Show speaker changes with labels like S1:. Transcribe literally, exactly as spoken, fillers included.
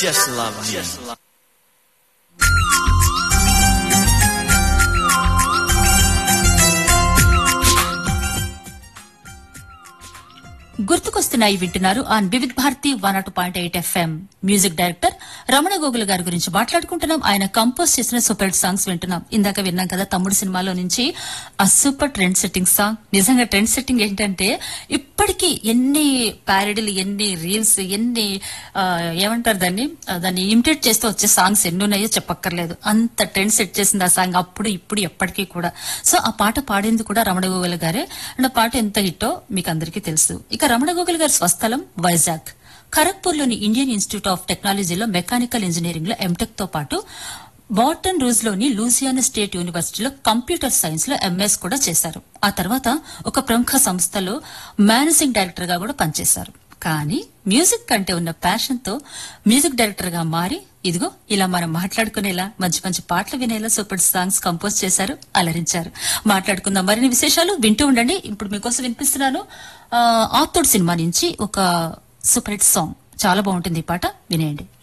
S1: Just love me.
S2: గుర్తుకొస్తున్నాయి వింటున్నారు on Vividh Bharati one not point eight FM. Music director Ramana Gogula గారి గురించి మాట్లాడుకుంటున్నాం. ఆయన కంపోజ్ చేసిన సూపర్ హిట్ సాంగ్స్ వింటున్నాం. ఇందాక విన్నాం కదా తమ్ముడు సినిమాలో నుంచి ఆ సూపర్ ట్రెండ్ సెట్టింగ్ సాంగ్. నిజంగా ట్రెండ్ సెట్టింగ్ ఏంటంటే ఇప్పటికీ ఎన్ని ప్యారడీలు, ఎన్ని రీల్స్, ఎన్ని ఆ, ఏమంటారు దాన్ని ఆ, దాన్ని ఇమిటేట్ చేస్తూ వచ్చే సాంగ్స్ ఎన్ని ఉన్నాయో చెప్పక్కర్లేదు. అంత ట్రెండ్ సెట్ చేసింది ఆ సాంగ్ అప్పుడు ఇప్పుడు ఎప్పటికీ కూడా. సో ఆ పాట పాడింది కూడా రమణ గోగుల గారే. అండ్ ఆ పాట ఎంత హిట్టో మీకు అందరికీ తెలుసు. ఇక రమణ గోగుల్ గారి స్వస్థలం వైజాగ్. ఖరగ్పూర్ లోని ఇండియన్ ఇన్స్టిట్యూట్ ఆఫ్ టెక్నాలజీలో మెకానికల్ ఇంజనీరింగ్ లో ఎంటెక్ తో పాటు బాటన్ రూజ్ లోని లూసియానా స్టేట్ యూనివర్సిటీలో కంప్యూటర్ సైన్స్ లో ఎంఎస్ కూడా చేశారు. ఆ తర్వాత ఒక ప్రముఖ సంస్థలో మేనేజింగ్ డైరెక్టర్ గా కూడా పనిచేశారు. కానీ మ్యూజిక్ కంటే ఉన్న ప్యాషన్ తో మ్యూజిక్ డైరెక్టర్ గా మారి ఇదిగో ఇలా మనం మాట్లాడుకునేలా మంచి మంచి పాటలు వినేలా సూపర్ సాంగ్స్ కంపోజ్ చేశారు, అలరించారు. మాట్లాడుకుందాం మరిన్ని విశేషాలు. వింటూ ఉండండి. ఇప్పుడు మీకోసం వినిపిస్తున్నాను ఆతోడ్ సినిమా నుంచి ఒక సూపర్ హిట్ సాంగ్. చాలా బాగుంటుంది ఈ పాట, వినేయండి.